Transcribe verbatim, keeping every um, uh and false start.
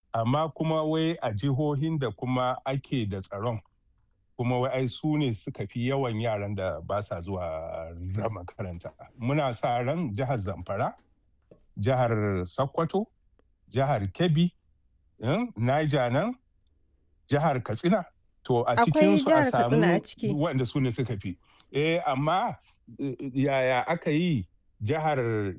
amma kuma wai a jihohin da kuma ake da tsaron kuma wai ai su ne suka fi yawan yaran da ba sa zuwa makaranta. Muna sa ran jihar Zamfara, jihar Sokoto, jihar Kebbi, Niger nan, jihar Katsina. To a cikinsu a samu waɗanda su ne suka fi. Eh amma yaya aka yi jihar